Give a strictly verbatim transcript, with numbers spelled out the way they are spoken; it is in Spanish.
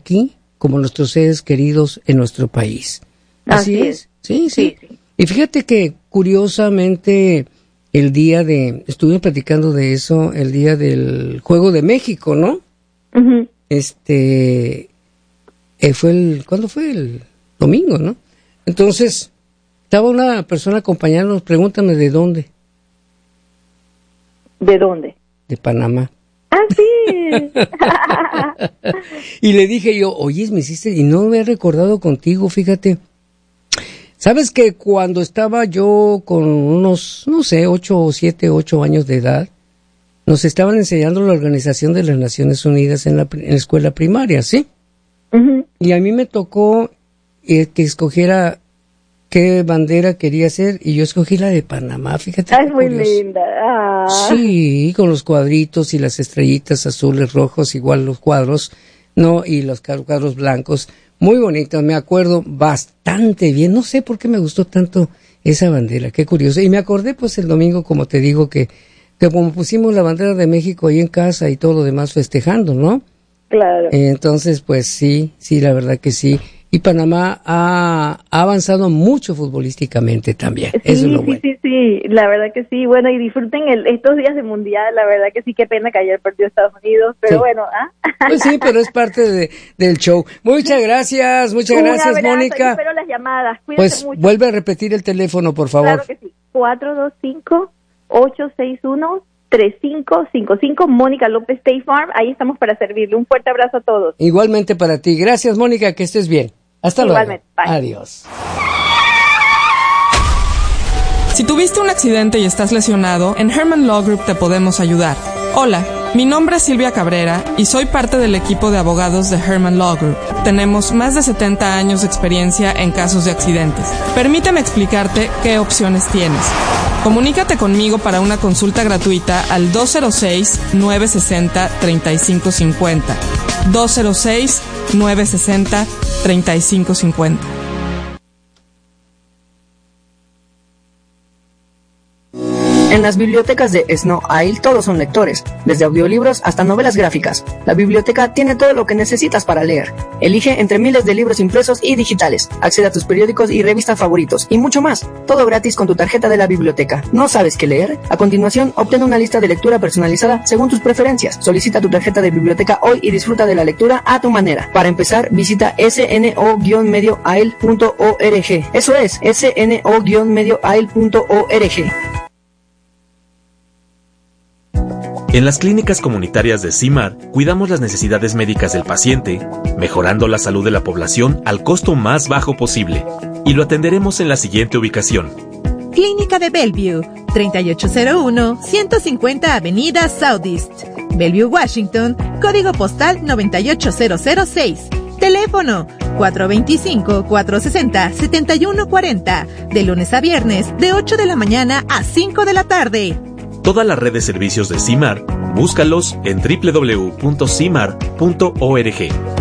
aquí como nuestros seres queridos en nuestro país. Así, Así es. es. Sí, sí, sí. Y fíjate que curiosamente el día de, estuvimos platicando de eso, el día del Juego de México, ¿no? Uh-huh. Este, eh, fue el, ¿cuándo fue? El domingo, ¿no? Entonces, estaba una persona acompañándonos, pregúntame de dónde. ¿De dónde? De Panamá. Ah, sí. Y le dije yo, oye, me hiciste, y no me he recordado contigo, fíjate. ¿Sabes que cuando estaba yo con unos, no sé, ocho o siete, ocho años de edad, nos estaban enseñando la Organización de las Naciones Unidas en la, en la escuela primaria, ¿sí? Uh-huh. Y a mí me tocó eh, que escogiera qué bandera quería hacer, y yo escogí la de Panamá, fíjate. Es muy linda. Ah. Sí, con los cuadritos y las estrellitas azules, rojos, igual los cuadros, ¿no? Y los cuadros blancos. Muy bonito, me acuerdo bastante bien. No sé por qué me gustó tanto esa bandera, qué curioso. Y me acordé pues el domingo, como te digo, que, que como pusimos la bandera de México ahí en casa y todo lo demás festejando, ¿no? Claro. Entonces, pues sí, sí, la verdad que sí. Y Panamá ha, ha avanzado mucho futbolísticamente también. Sí, Eso es lo sí, bueno. sí, sí, la verdad que sí. Bueno, y disfruten el, estos días de Mundial, la verdad que sí, qué pena que ayer perdió Estados Unidos, pero sí. Bueno, ¿ah? Pues sí, pero es parte de, del show. Muchas gracias, muchas Un gracias, abrazo, Mónica. Espero las llamadas, cuídense pues mucho. Vuelve a repetir el teléfono, por favor. Claro que sí, cuatro dos cinco, ocho seis uno, tres cinco cinco cinco, Mónica López State Farm, ahí estamos para servirle. Un fuerte abrazo a todos. Igualmente para ti. Gracias, Mónica, que estés bien. Hasta Igualmente. luego. Bye. Adiós. Si tuviste un accidente y estás lesionado, en Herman Law Group te podemos ayudar. Hola, mi nombre es Silvia Cabrera y soy parte del equipo de abogados de Herman Law Group. Tenemos más de setenta años de experiencia en casos de accidentes. Permíteme explicarte qué opciones tienes. Comunícate conmigo para una consulta gratuita al dos cero seis, nueve seis cero, tres cinco cinco cero. dos cero seis, nueve seis cero, tres cinco cinco cero. En las bibliotecas de Snow Isle todos son lectores, desde audiolibros hasta novelas gráficas. La biblioteca tiene todo lo que necesitas para leer. Elige entre miles de libros impresos y digitales. Accede a tus periódicos y revistas favoritos y mucho más. Todo gratis con tu tarjeta de la biblioteca. ¿No sabes qué leer? A continuación, obtén una lista de lectura personalizada según tus preferencias. Solicita tu tarjeta de biblioteca hoy y disfruta de la lectura a tu manera. Para empezar, visita s n o guion medio aisle punto org. Eso es, s n o guion medio aisle punto org. En las clínicas comunitarias de CIMAR, cuidamos las necesidades médicas del paciente, mejorando la salud de la población al costo más bajo posible. Y lo atenderemos en la siguiente ubicación. Clínica de Bellevue, treinta y ocho cero uno, ciento cincuenta Avenida Southeast, Bellevue, Washington, código postal noventa y ocho cero cero seis. Teléfono cuatro dos cinco, cuatro seis cero, siete uno cuatro cero, de lunes a viernes, de ocho de la mañana a cinco de la tarde. Toda la red de servicios de CIMAR, búscalos en doble u doble u doble u punto cimar punto org.